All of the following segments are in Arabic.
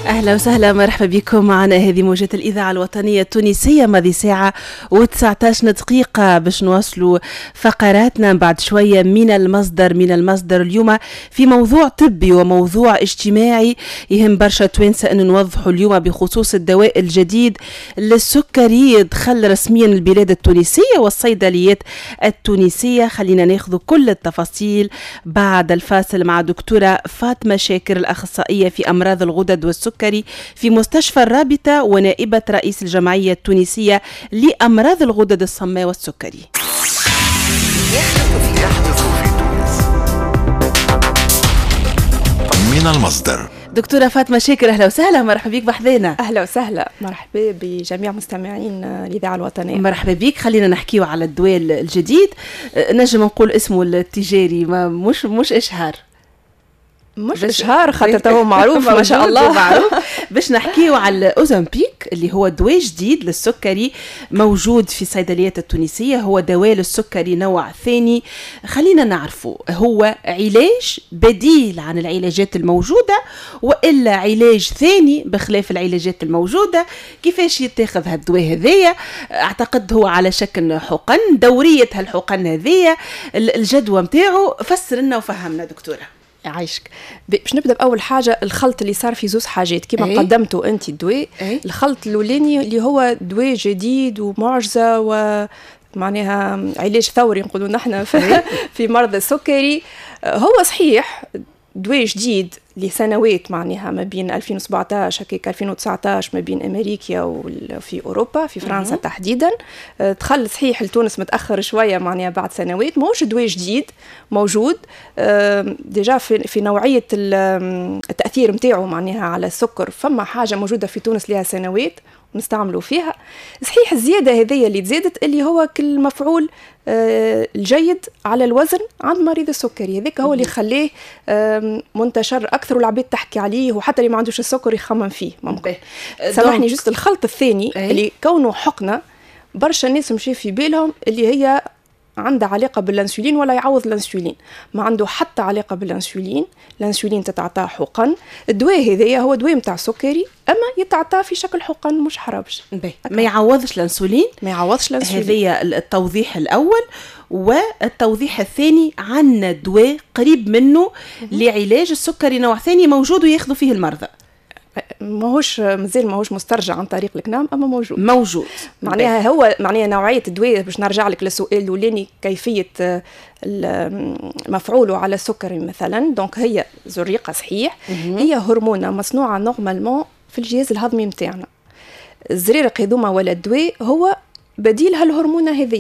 أهلا وسهلا، مرحبا بكم معنا. هذه موجة الإذاعة الوطنية التونسية، ماضي ساعة و19 دقيقة باش نواصلوا فقراتنا بعد شوية من المصدر اليوم في موضوع طبي وموضوع اجتماعي يهم برشا توانسة أن نوضحوا اليوم بخصوص الدواء الجديد للسكري دخل رسميا البلاد التونسية والصيدليات التونسية. خلينا ناخذ كل التفاصيل بعد الفاصل مع دكتورة فاطمة شاكر، الأخصائية في أمراض الغدد والسكري في مستشفى الرابطة ونائبة رئيس الجمعية التونسية لأمراض الغدد الصماء والسكري. يحدث في تونس من المصدر. دكتورة فاطمة شاكر، أهلا وسهلا، مرحبا بك بحذانا. أهلا وسهلا، مرحبا بجميع مستمعين الإذاعة الوطنية. مرحبا بك. خلينا نحكيو على الدواء الجديد، نجم نقول اسمه التجاري، ما مش إشهار، مش إشهار خاطر هو معروف ما شاء الله معروف. باش نحكيو على الأوزمبيك اللي هو دواء جديد للسكري موجود في الصيدليات التونسية. هو دواء للسكري نوع ثاني. خلينا نعرفه، هو علاج بديل عن العلاجات الموجودة وإلا علاج ثاني بخلاف العلاجات الموجودة؟ كيفاش يتاخذ هالدواء هذايا؟ أعتقد هو على شكل حقن، دورية هالحقن هذايا، الجدوى متاعه، فسر لنا وفهمنا دكتورة. عايشك. باش نبدا باول حاجه، الخلط اللي صار في زوز حاجات كما قدمته انت الدواء. الخلط الاولاني اللي هو دواء جديد ومعجزه ومعناها علاج ثوري نقولوا نحن في مرضى السكري. هو صحيح دواء جديد لسنوات، معناها ما بين 2017 هكاك 2019 ما بين امريكا وفي اوروبا، في فرنسا تحديدا. دخل صحيح لتونس متاخر شويه، معناها بعد سنوات. ماهوش دواء جديد، موجود ديجا في نوعيه التاثير نتاعو معناها على السكر. فما حاجه موجوده في تونس لها سنوات نستعملوا فيها. صحيح الزياده هذه اللي تزادت اللي هو كل مفعول الجيد على الوزن عند مريض السكري، هذاك هو اللي خليه منتشر اكثر والعباد تحكي عليه، وحتى اللي ما عندوش السكر يخمم فيه ممكن. سامحني جست الخلط الثاني اللي كونه حقنه، برشا الناس مشي في بالهم اللي هي عنده علاقة بالأنسولين ولا يعوض الأنسولين. ما عنده حتى علاقة بالأنسولين. الأنسولين تتعطى حقن. الدواء هذايا هو دواء متاع سكري، أما يتعطى في شكل حقن مش حرابش. ما يعوضش الأنسولين. ما يعوضش الأنسولين. هذايا التوضيح الأول. والتوضيح الثاني، عنا دواء قريب منه لعلاج السكري نوع ثاني موجود وياخذوا فيه المرضى. ماهوش مازال ماهوش مسترجع عن طريق الكنام، اما موجود. معناها هو معناها نوعيه الدواء. باش نرجع لك للسؤال الاولاني، كيفيه مفعوله على السكري مثلا. دونك هي زريقه صحيح، هي هرمونه مصنوعه نورمالمون في الجهاز الهضمي نتاعنا. الزريرق هذوما ولا الدواء هو بديل هالهرمونه هذه،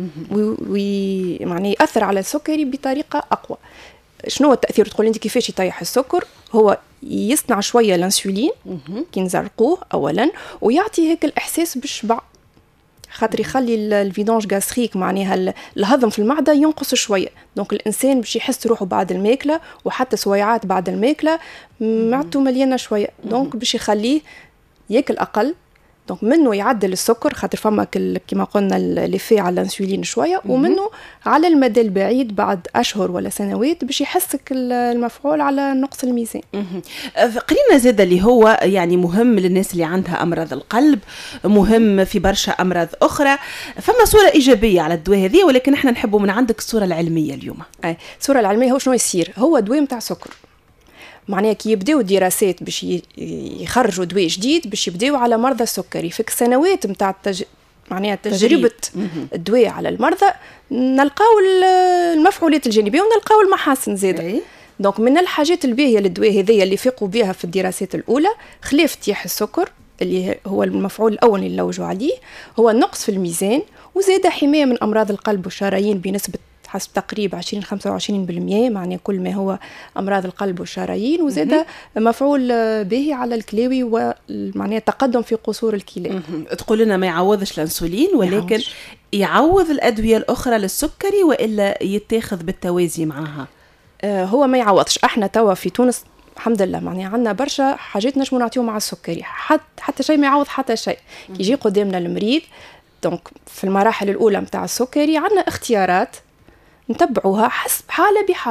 ومعناه ياثر على السكري بطريقه اقوى. شنو التأثير؟ تقول انت كيفاش يطيح السكر؟ هو يصنع شويه الانسولين كي نزرقوه اولا، ويعطي هيك الاحساس بالشبع، خاطر يخلي الفيدونج غاستريك معناها الهضم في المعده ينقص شويه. دونك الانسان باش يحس روحه بعد الماكله، وحتى سويعات بعد الماكله معدته مليانه شويه، دونك باش يخليه ياكل اقل. دونك منه يعدل السكر، خاطر فما كما قلنا ليفي على الانسولين شويه، ومنه على المدى البعيد بعد اشهر ولا سنوات باش يحسك المفعول على نقص الميزان. قرينا زاد اللي هو يعني مهم للناس اللي عندها امراض القلب، مهم في برشا امراض اخرى. فما صوره ايجابيه على الدواء هذه، ولكن احنا نحبوا من عندك الصوره العلميه اليوم. الصوره العلميه هو شنو يصير؟ هو دواء متاع سكر، معناها كي يبداو دراسات باش يخرجوا دواء جديد باش يبداو على مرضى السكري. في السنوات متاع معناها تجربة الدواء على المرضى نلقاو المفعولات الجانبية ونلقاو المحاسن زادة. دونك من الحاجات الباهية للدواء هذيا اللي فيقوا بها في الدراسات الأولى، خلاف تيح السكر اللي هو المفعول الأول اللي لوجوا عليه، هو النقص في الميزان، وزادة حماية من أمراض القلب والشرايين بنسبة حسب تقريب 20-25%، معناه كل ما هو أمراض القلب والشرايين، وزاد مفعول باهي على الكلاوي ومعناه تقدم في قصور الكلى. تقول لنا ما يعوضش الأنسولين، ولكن يعوض الأدوية الأخرى للسكري وإلا يتاخذ بالتوازي معها؟ هو ما يعوضش. احنا توا في تونس الحمد لله معناها عندنا برشا حاجات نجمو نعطيو مع السكري، حتى شيء ما يعوض حتى شيء. يجي قدامنا المريض دونك في المراحل الأولى متاع السكري عندنا اختيارات نتبعوها حسب حالة بحالة.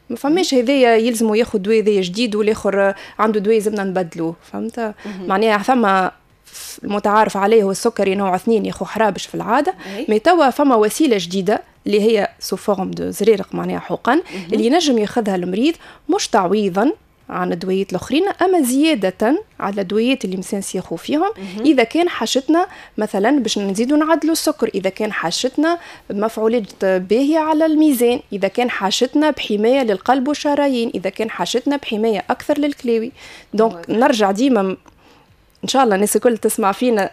ما فماش هذايا يلزموا ياخذ دواء هذايا جديد والاخر عنده دواء زمنا نبدلوه، فهمت؟ معناها ثم المتعارف عليه هو السكري نوع 2 ياخذ حرابش في العاده، مي توا فما وسيله جديده اللي هي سو فورم دو زريرق معناها حقن اللي ينجم ياخذها المريض مش تعويضا عن الدويات الاخرين اما زياده على الدويات اللي مسنسيخوا فيهم. اذا كان حاجتنا مثلا باش نزيدوا نعدلوا السكر، اذا كان حاجتنا مفعولات باهيه على الميزان، اذا كان حاجتنا بحمايه للقلب والشرايين، اذا كان حاجتنا بحمايه اكثر للكلاوي. دونك نرجع ديما ان شاء الله الناس الكل تسمع فينا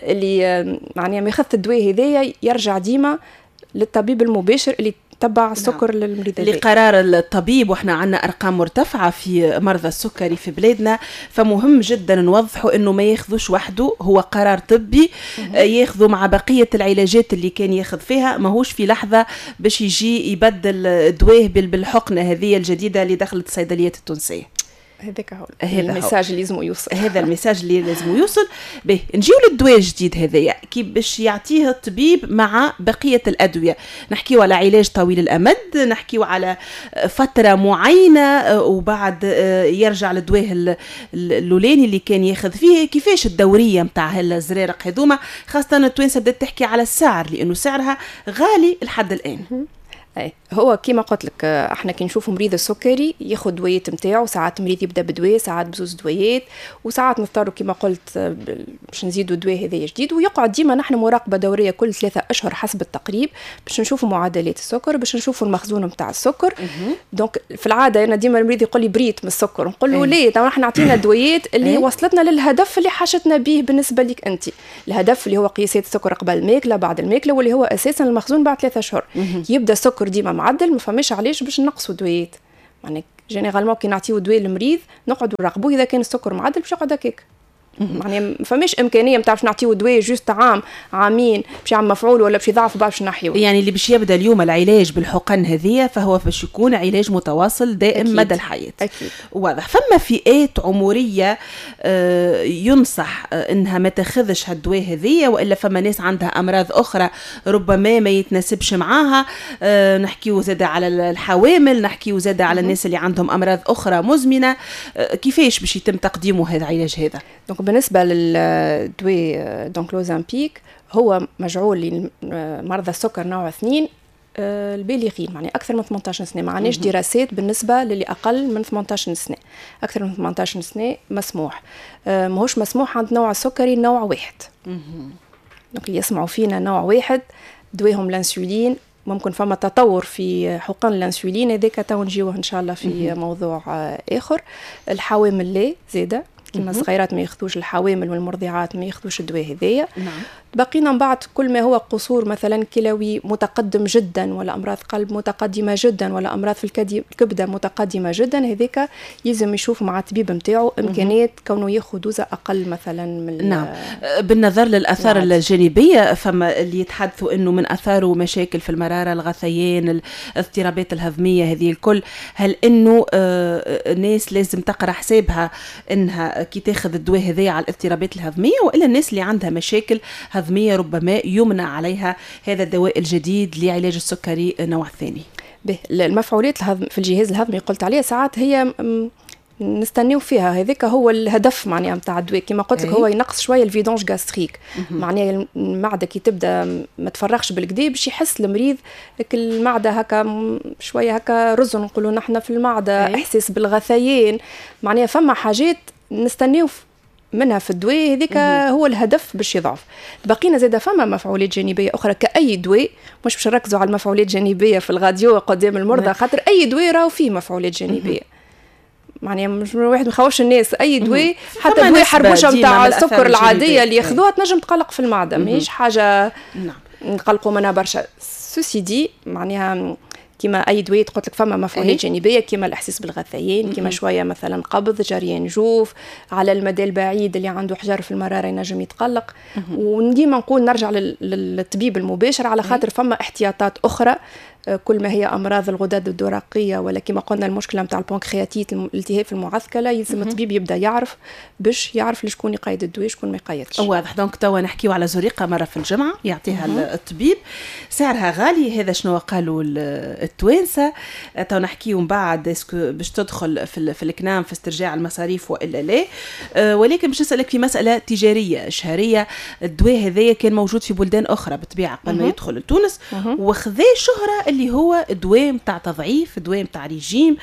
اللي معناها ما ياخذ الدواء هذايا يرجع ديما للطبيب المباشر اللي تبع السكر للمريض لقرار الطبيب. واحنا عندنا ارقام مرتفعه في مرضى السكري في بلادنا، فمهم جدا نوضحوا انه ما ياخذوش وحده، هو قرار طبي ياخذوا مع بقيه العلاجات اللي كان ياخذ فيها، ماهوش في لحظه باش يجي يبدل دواء بالحقنه هذه الجديده اللي دخلت الصيدليات التونسيه. هذاك هو الميساج اللي لازم يوصل. هذا الميساج اللي لازم يوصل. به نجيو للدواء الجديد هذايا كي باش يعطيه الطبيب مع بقيه الادويه. نحكيو على علاج طويل الامد، نحكيو على فتره معينه وبعد يرجع للدواء اللولاني اللي كان ياخذ فيه. كيفاش الدوريه نتاع هالزرارق هذوما، خاصه التوانسه بدات تحكي على السعر لانه سعرها غالي لحد الان. اي هو كيما قلت لك احنا كي نشوفوا مريض السكري ياخذ دوايات نتاعو، ساعات مريض يبدا بدواء، ساعات بزوز دوايات، وساعات نضطروا كيما قلت باش نزيدوا دواء هذا جديد، ويقعد ديما نحن مراقبه دوريه كل 3 أشهر حسب التقريب باش نشوفوا معدلات السكر، باش نشوفوا المخزون نتاع السكر. دونك في العاده انا ديما المريض يقول لي بريت من السكر، نقول له ليه؟ تو احنا عطينا الدوايات اللي وصلتنا للهدف اللي حاجتنا به بالنسبه لك انت، الهدف اللي هو قياسات السكر قبل الماكله بعد الماكله، واللي هو اساسا المخزون بعد 3 أشهر. يبدا السكر ديما معدل، ما فماش علاش باش نقصوا دويات. يعني جينيرالمون كي نعطيو دواء للمريض نقعدوا نراقبوه اذا كان السكر معدل باش يقعد هكاك. يعني ما فماش امكانيه نتاع باش نعطيو دواء جوست عام عامين باش يعمل مفعول ولا باش يضاعف باش نحيو. يعني اللي باش يبدا اليوم العلاج بالحقن هذه فهو باش يكون علاج متواصل دائم أكيد. مدى الحياه. اكيد واضح. فما فئات عمريه ينصح انها ما تاخذش هالدواء هذه، والا فما ناس عندها امراض اخرى ربما ما يتناسبش معاها. نحكيو زاده على الحوامل، نحكيو زاده على الناس اللي عندهم امراض اخرى مزمنه. كيفاش باش يتم تقديمه هذا العلاج هذا؟ دونك بالنسبه للدواء دونك لوزامبيك هو مجعول لمرضى السكر نوع 2 البالغين، يعني اكثر من 18 سنه. ما عندناش دراسات بالنسبه للي اقل من 18 سنه، اكثر من 18 سنه مسموح. ماهوش مسموح عند نوع السكري نوع 1. دونك اللي يسمعوا فينا نوع 1 دواهم الانسولين، ممكن فما تطور في حقن الانسولين هذاك تو نجيوه ان شاء الله في موضوع اخر. الحوامل لا زاده كما الصغيرات ما ياخذوش، الحوامل والمرضعات ما ياخذوش الدواء هذايا. نعم. بقينا من بعد كل ما هو قصور مثلا كلوي متقدم جدا، ولا امراض قلب متقدمه جدا، ولا امراض في الكبده متقدمه جدا، هذاك يلزم يشوف مع الطبيب نتاعو امكانيه كونه ياخذ دوزه اقل مثلا من. نعم. بالنظر للاثار الجانبيه، فما اللي يتحدثوا انه من اثاره مشاكل في المراره، الغثيان، الاضطرابات الهضميه، هذه الكل. هل انه الناس لازم تقرا حسابها انها كي تاخذ الدواء هذايا على الاضطرابات الهضميه، والا الناس اللي عندها مشاكل هضمية ربما يمنع عليها هذا الدواء الجديد لعلاج السكري نوع 2؟ المفعولات في الجهاز الهضمي قلت عليها ساعات هي نستنيو فيها، هذاك هو الهدف معناها نتاع الدواء. كما قلت لك هو ينقص شويه الفيدونج غاستريك، معناها المعده كي تبدا ما تفرغش بالكدا باش يحس المريض المعده هكا شويه هكا رز نقولوا نحن في المعده، احساس بالغثيان، معناها فما حاجات نستنيو منها في الدواء هذيك هو الهدف باش يضعف. بقينا زاده فما مفعولات جانبيه اخرى كاي دواء، مش باش نركزوا على المفعولات الجانبيه في الغاديو قدام المرضى، خاطر اي دواء راهو فيه مفعولات جانبيه. معناها مش واحد ما يخوفش الناس، اي دواء حتى دواء حربوشه نتاع السكر العاديه اللي ياخذوها تنجم تقلق في المعده، ماهيش حاجه نقلقوا منها برشا. سوسي دي معناها كما اي دواء قلت لك فما مفعولات جانبيه كما الاحساس بالغثيان، كما شويه مثلا قبض، جريان جوف، على المدى البعيد اللي عنده حجر في المراره ينجم يتقلق. وديما نقول نرجع للطبيب المباشر على خاطر فما احتياطات اخرى كل ما هي أمراض الغدد الدرقية ولا كما قلنا المشكلة متاع البنكرياتيت الالتهاب في المعثكلة، يلزم الطبيب يبدأ باش يعرف لشكون يقيد الدواء شكون ما يقيدش. واضح. دونك توا نحكيو على زريقة مرة في الجمعة يعطيها الطبيب، سعرها غالي، هذا شنو قالوا التوانسة. تو نحكيو من بعد اسكو باش تدخل في الكنام في استرجاع المصاريف والا لا. ولكن باش نسألك في مسألة تجارية شهرية، الدواء هذايا كان موجود في بلدان أخرى بالطبيعة قبل ما يدخل لتونس، وخذا شهرة اللي هو دواء متاع تضعيف، دواء متاع ريجيم،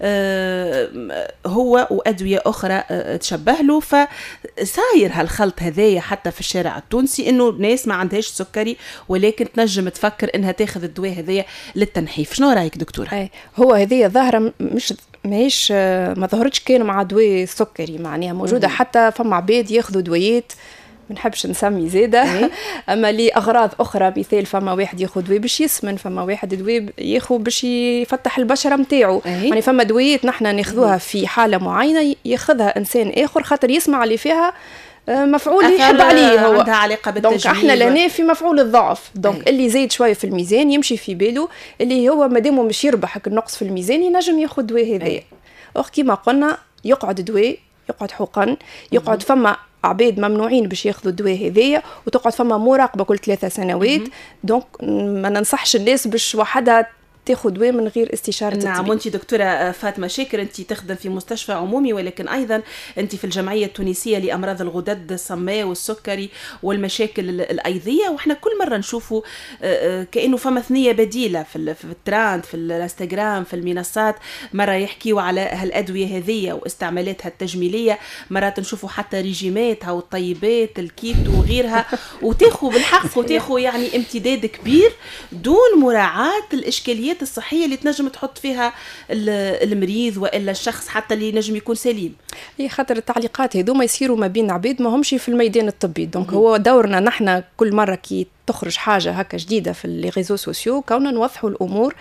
هو وأدوية أخرى تشبه له. فصاير هالخلط هذايا حتى في الشارع التونسي إنه ناس ما عندهاش سكري ولكن تنجم تفكر إنها تاخذ الدواء هذايا للتنحيف. شنو رأيك دكتورة؟ هو هذه ظاهرة ماهيش ما ظهرتش كان مع دواء السكري، معناها موجودة حتى فما عباد ياخذوا دوايات ما نحبش نسمي زاده اما لأغراض اخرى. مثال فما واحد ياخذ دواء باش يسمن، فما واحد دواء ياخذ باش يفتح البشره نتاعو، يعني فما دوايات نحن ناخذوها في حاله معينه ياخذها انسان اخر خاطر يسمع اللي فيها مفعول يحب عليه هو، عندها علاقه بالتجميل. دونك احنا لهنا في مفعول الضعف، دونك اللي زايد شويه في الميزان يمشي في باله اللي هو مادامو مش يربح النقص في الميزان ينجم ياخذ دواء هذايا. كيما قلنا يقعد دواء، يقعد حقن، يقعد فما عباد ممنوعين باش ياخذوا الدواء هذايا، وتقعد فما مراقبه كل 3 سنوات. دونك ما ننصحش الناس باش وحدها تاخذ دواء من غير استشاره الطبيب. نعم. وانت دكتوره فاطمه شاكر انت تخدم في مستشفى عمومي، ولكن ايضا انت في الجمعيه التونسيه لامراض الغدد الصماء والسكري والمشاكل الايضيه، واحنا كل مره نشوفوا كانه فما ثنيه بديله في التراند في الانستغرام في المنصات، مره يحكيوا على هالادويه هذيه واستعمالاتها التجميليه، مرات نشوفوا حتى ريجيماتها والطيبات الكيتو وغيرها، وتاخذوا بالحق وتاخذوا يعني امتداد كبير دون مراعاه الاشكاليات الصحية اللي تنجم تحط فيها المريض وإلا الشخص حتى اللي نجم يكون سليم. هي خاطر التعليقات هذوما يصيروا ما بين عباد ما همش في الميدان الطبي. دونك هو دورنا نحن كل مرة كي تخرج حاجة هكا جديدة في لي ريزو سوسيو كونا نوضحوا الأمور.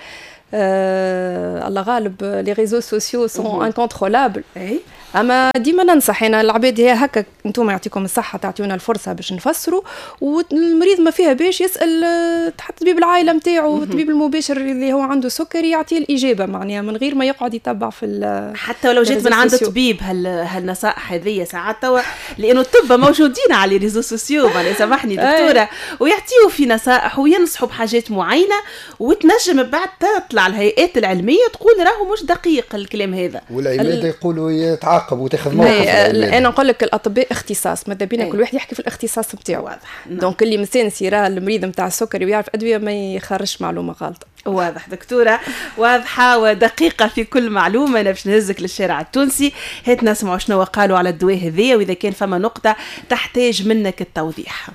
الله غالب لي ريزو سوسيو سون انكونترولابل، اما ديما ننصح انا العباد هي هكا انتم يعطيكم الصحه تعطيونا الفرصه باش نفسروا، والمريض ما فيها باش يسال تحت طبيب العائله نتاعو الطبيب المباشر اللي هو عنده سكري يعطيه الاجابه، معناها من غير ما يقعد يتبع في حتى ولو جات من عند طبيب هالنصائح هذه ساعات توا، لانه الطب موجودين على ريزو سوسيو معناها سامحني دكتوره ويعطيوا في نصائح وينصحوا بحاجات معينه، وتنجم بعد تطلع الهيئات العلميه تقول راهو مش دقيق الكلام هذا، والعباد يقولوا يتعاقب وتاخذ موقف. انا نقول لك الاطباء اختصاص، ماذا بينا كل واحد يحكي في الاختصاص نتاعو. واضح. دونك اللي مستانس يرى المريض نتاع السكري ويعرف ادويه ما يخرجش معلومه غلطه. واضح دكتوره، واضحه ودقيقه في كل معلومه. انا باش نهزك للشارع التونسي، هات نسمعوا شنو قالوا على الدواء هذيا، واذا كان فما نقطه تحتاج منك التوضيح.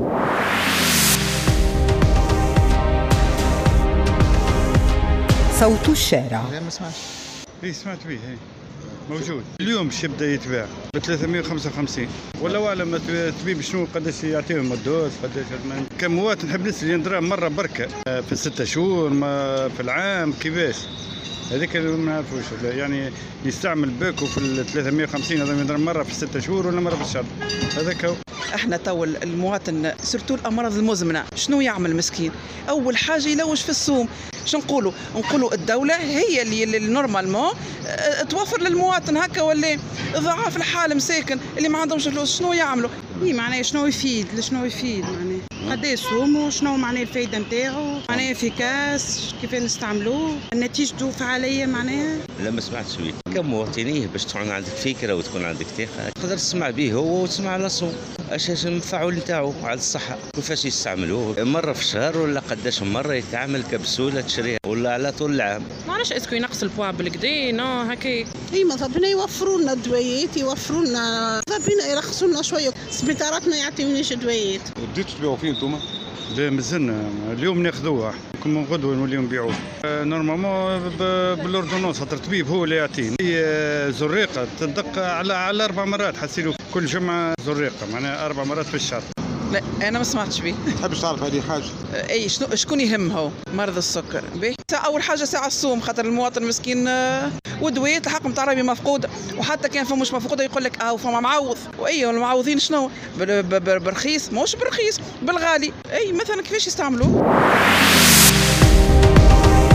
صوت الشارع. ما سمعتش. سمعت به موجود اليوم باش يبدا يتباع ب 355 ولا اعلم الطبيب شنو قداش يعطيهم الدوز قداش. كمواطن نحب نسال دراهم مره بركه في 6 شهور ما في العام كيفاش هذيك اللي ما نعرفوش، يعني يستعمل باكو في 350 هذا يضرب مره في 6 شهور ولا مره في الشهر. هذاك هو. احنا تو المواطن سيرتو الامراض المزمنه شنو يعمل مسكين؟ اول حاجه يلوج في السوم. شنو نقولوا الدوله هي اللي نورمالمون توفر للمواطن هكا، ولا ضعاف الحال مساكن اللي ما عندهمش فلوس شنو يعملوا؟ معناها شنو يفيد معناها قد يصوموا شنو معناها الفايده نتاعو معناها افيكاس كيف نستعملوه نتيجته فعاليه معناها. لا ما سمعتش بيه كمواطنيه باش تكون عندك فكره وتكون عندك ثقه تقدر تسمع به هو وتسمع على الصوم اش المفعول نتاعو على الصحه كيفاش يستعملوه مره في الشهر ولا قداش مره يتعامل كبسوله تشريها ولا على طول العام. ما عرفش اسكو ينقص البوا بالكدا نو هكا. اي ماذا بنا يوفروا لنا الدوايات، يوفروا لنا بنا يرخصوا لنا شويه، السبيطارات ما يعطيونيش دوايات. بديتوا تبيعوا فين انتم؟ لا مازلنا اليوم ناخذوها كم غدوه نوليو نبيعوه نورمالمون بالاردونونس خاطر الطبيب هو اللي يعطيني. زريقه تدق على 4 مرات حسيلو كل جمعه زريقه معناها 4 مرات في الشهر. لا انا ما سمعتش به. تحبش تعرف هذه حاجه؟ اي شكون يهمه مرضى السكر به؟ اول حاجه ساعه الصوم خاطر المواطن المسكين ودويات الحق نتاع راهي مفقوده، وحتى كان فماش مفقوده يقول لك فما معوض، واي المعوضين شنو برخيص ماهوش برخيص بالغالي. اي مثلا كيفاش يستعملوه؟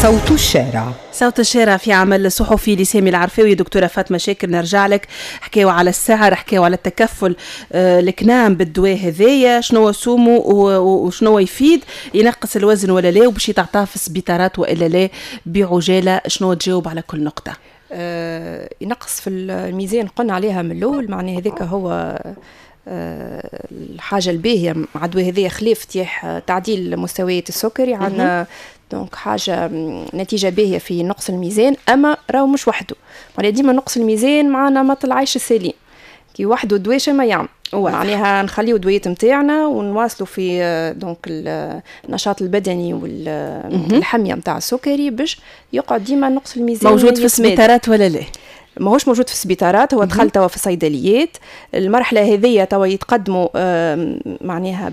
صوت الشارع. صوت الشارع في عمل صحفي لسامي العرفاوي. دكتورة فاطمة شاكر نرجع لك، حكاوا على السعر، حكاوا على التكفل الكنام بالدواء هذايا، شنو سومه وشنو يفيد، ينقص الوزن ولا لا، وباش يتعطى في السبيطارات والا لا بعجالة. شنو تجاوب على كل نقطة؟ ينقص في الميزان قلنا عليها من الأول، معناه هذاك هو الحاجة الباهية مع الدواء هذايا، خلاف تعديل مستويات السكري عندنا دونك حاجة نتيجة باهية في نقص الميزان. أما راهو مش وحده، معناها ديما نقص الميزان مع نمط العيش السليم، كي وحده دواء ما يعمل، معناها نخليو دويات متاعنا ونواصلوا في دونك النشاط البدني والحمية متاع السكري باش يقعد ديما نقص الميزان. موجود في السبيطارات ولا لا؟ ماهوش موجود في السبيطارات، هو دخل توا في الصيدليات. المرحلة هذية توا يتقدموا معناها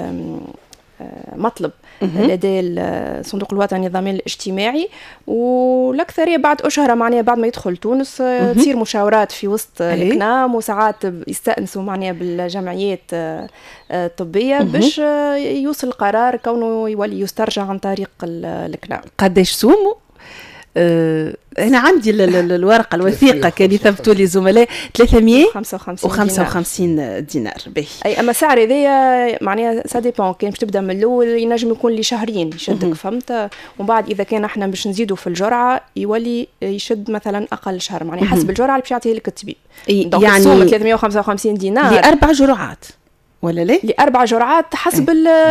بمطلب لدى الصندوق الوطني للضمان الاجتماعي، والأكثرية بعد أشهر معناها بعد ما يدخل تونس تصير مشاورات في وسط الكنام، وساعات يستأنسوا معناها بالجمعيات الطبية باش يوصل القرار كونه يولي يسترجع عن طريق الكنام. قداش سوموا؟ أنا عندي الورقة الوثيقة كان يثبتوا لي زملاء 355 دينار. أي أما سعر هذايا معناها سا ديبون، كان باش تبدأ من الأول ينجم يكون لي شهرين يشدك، فهمت؟ ومن بعد إذا كان احنا باش نزيدوا في الجرعة يولي يشد مثلا أقل شهر، معناها حسب الجرعة اللي باش يعطيها لك الطبيب. يعني 355 دينار ل4 جرعات ولا ليه؟ ل4 جرعات حسب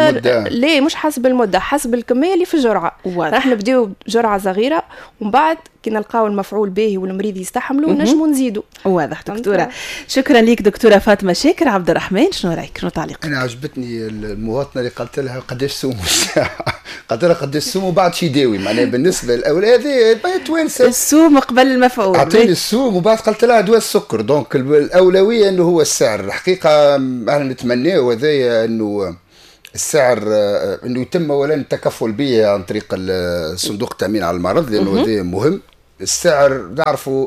ليه مش حسب المدة، حسب الكمية اللي في الجرعة. راح نبداو بجرعة صغيرة ومن بعد كي نلقاو المفعول باهي والمريض يستحملوا نجموا نزيدوا. واضح دكتورة. شكرا ليك دكتورة فاطمة شاكر. عبد الرحمن شنو رايك؟ شنو تعليق؟ أنا عجبتني المواطنة اللي قالت لها قداش سوموا الساعة، قالت لها قداش سوموا بعد شي يداوي، معناها بالنسبة للأولاد توانسة السوم قبل المفعول، أعطيني السوم وبعد قالت لها دواء السكر. دونك الأولوية إنه هو السعر. الحقيقة أنا نتمناه هذايا إنه السعر إنه يتم أولا التكفل به عن طريق صندوق التأمين على المرض، لأنه هذا مهم. السعر نعرفوا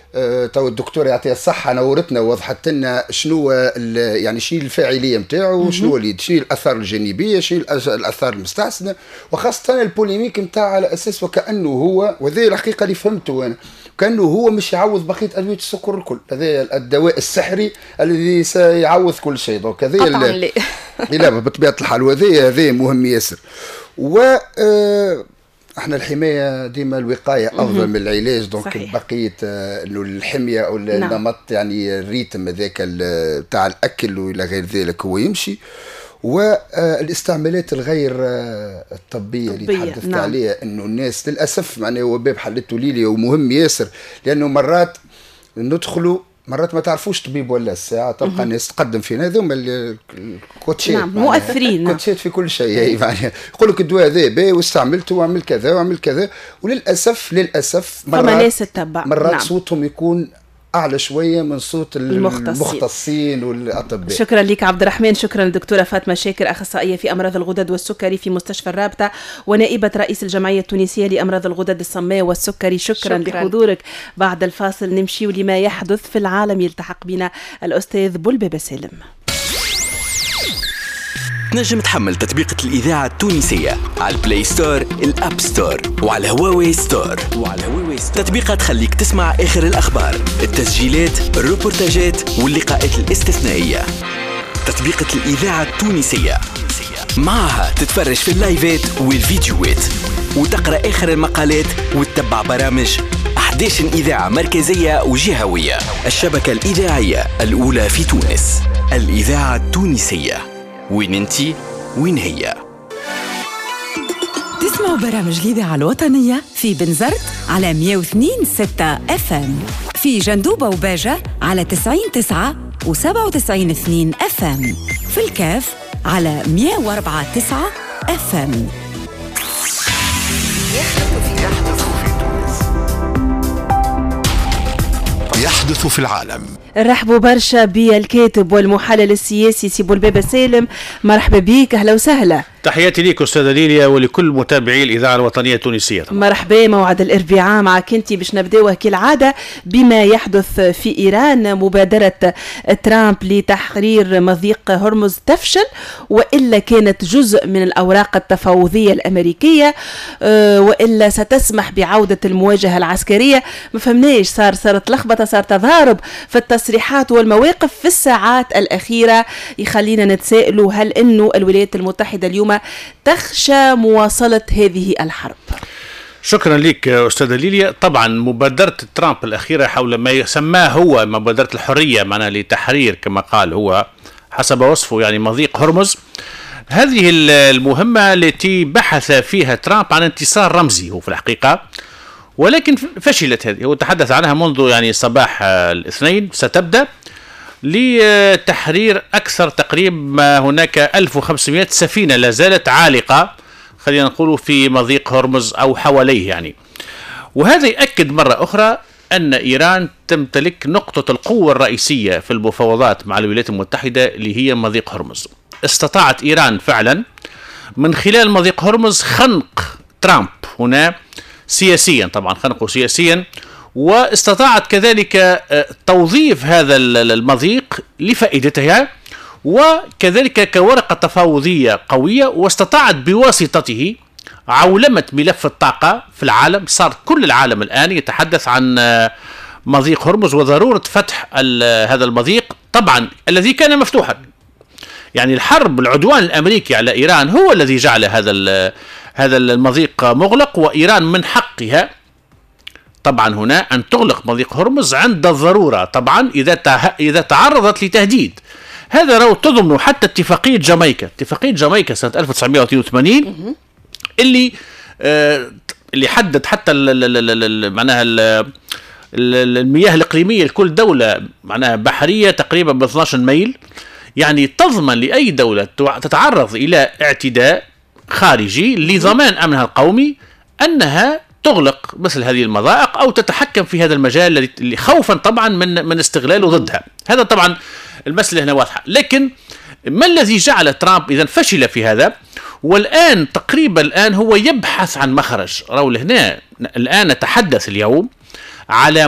تو الدكتور يعطيها الصحة نورتنا ووضحت لنا شنو يعني شنو الفاعلية نتاعو، شنو الآثار الجانبية، شنو الآثار المستحسنة، وخاصة البوليميك نتاع على أساس وكأنه هو، وهذه الحقيقة اللي فهمته أنا، كأنه هو مش يعوض بقية أدوية السكر الكل، هذا الدواء السحري الذي سيعوض كل شيء. دونك هذا لا بطبيعة الحال، وهذا مهم ياسر. و احنا الحمايه ديما الوقايه افضل من العلاج. دونك بقيه انه الحميه او النمط يعني الريتم هذاك تاع الاكل والى غير ذلك هو يمشي. والاستعمالات الغير الطبيه اللي تحدثت عليها، انه الناس للاسف معناه هو باب حلته ليلي ومهم ياسر، لانه مرات ندخلوا مرات ما تعرفوش طبيب ولا الساعة، تلقى الناس تقدم فينا هذوما الكوتشات مؤثرين كوتشات في كل شيء، يعني يقول لك الدواء هذا باهي واستعملته واعمل كذا واعمل كذا، وللأسف مرات صوتهم يكون أعلى شوية من صوت المختصين والأطباء. شكرا لك عبد الرحمن. شكرا للدكتورة فاطمة شاكر، أخصائية في أمراض الغدد والسكري في مستشفى الرابطة ونائبة رئيس الجمعية التونسية لأمراض الغدد الصماء والسكري. شكرا لحضورك. بعد الفاصل نمشي لما يحدث في العالم. يلتحق بنا الأستاذ بولبيبة سالم. تنجم تحمل تطبيقة الإذاعة التونسية على البلاي ستور، الأب ستور، وعلى هواوي ستور. تطبيقة تخليك تسمع آخر الأخبار، التسجيلات، الروبورتاجات واللقاءات الاستثنائية. تطبيقة الإذاعة التونسية معها تتفرج في اللايفات والفيديوهات وتقرأ آخر المقالات وتتبع برامج 11 إذاعة مركزية وجهوية. الشبكة الإذاعية الأولى في تونس، الإذاعة التونسية. وين انتي وين هي؟ تسمعوا برامج الإذاعة الوطنية في بنزرت على 102.6 FM، في جندوبة وباجة على 90.9 و97.2 FM، في الكاف على 104.9 FM. يحدث في العالم. نرحبوا برشا بالكاتب والمحلل السياسي سي بولبيبة سالم. مرحبا بيك، اهلا وسهلا. تحياتي ليك أستاذة ليليا ولكل متابعي الإذاعة الوطنية التونسية. مرحبا. موعد الأربعاء معك أنت باش نبداوه كالعادة بما يحدث في إيران. مبادرة ترامب لتحرير مضيق هرمز تفشل، وإلا كانت جزء من الأوراق التفاوضية الأمريكية، وإلا ستسمح بعودة المواجهة العسكرية. ما فهمناش، صارت لخبطة، صار تضارب في التصريحات والمواقف في الساعات الأخيرة، يخلينا نتسائلوا هل أنه الولايات المتحدة اليوم تخشى مواصلة هذه الحرب؟ شكرا لك أستاذة ليليا. طبعا مبادرة ترامب الأخيرة حول ما يسماه هو مبادرة الحرية، معناها لتحرير كما قال هو حسب وصفه يعني مضيق هرمز، هذه المهمة التي بحث فيها ترامب عن انتصار رمزي هو في الحقيقة، ولكن فشلت. هذه هو تحدث عنها منذ يعني صباح الاثنين، ستبدأ لتحرير أكثر تقريبا هناك 1500 سفينة لا زالت عالقة خلينا نقول في مضيق هرمز أو حواليه يعني. وهذا يأكد مرة أخرى أن إيران تمتلك نقطة القوة الرئيسية في المفاوضات مع الولايات المتحدة اللي هي مضيق هرمز. استطاعت إيران فعلا من خلال مضيق هرمز خنق ترامب هنا سياسيا، طبعا خنقه سياسيا، واستطاعت كذلك توظيف هذا المضيق لفائدتها وكذلك كورقة تفاوضية قوية، واستطاعت بواسطته عولمة ملف الطاقة في العالم. صار كل العالم الآن يتحدث عن مضيق هرمز وضرورة فتح هذا المضيق طبعا الذي كان مفتوحا. يعني الحرب العدوان الأمريكي على إيران هو الذي جعل هذا المضيق مغلق، وإيران من حقها طبعا هنا أن تغلق مضيق هرمز عند الضرورة، طبعا إذا تعرضت لتهديد. هذا لو تضمن حتى اتفاقية جامايكا سنة 1982 اللي حدد حتى معناها المياه الإقليمية لكل دولة معناها بحرية تقريبا ب 12 ميل، يعني تضمن لأي دولة تتعرض إلى اعتداء خارجي لضمان أمنها القومي أنها تغلق مثل هذه المضائق أو تتحكم في هذا المجال اللي خوفا طبعا من استغلاله ضدها. هذا طبعا المسألة هنا واضحة. لكن ما الذي جعل ترامب إذا فشل في هذا؟ والآن تقريبا الآن هو يبحث عن مخرج. راول هنا الآن نتحدث اليوم على